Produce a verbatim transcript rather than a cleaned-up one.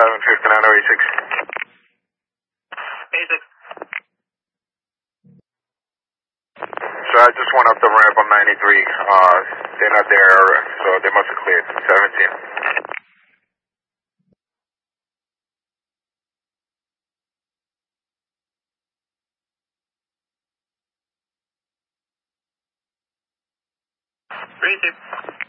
eleven fifty-nine oh eighty-six. eighty-six. So I just went up the ramp on ninety-three. Uh, they're not there, so they must have cleared. seventeen. Three, two.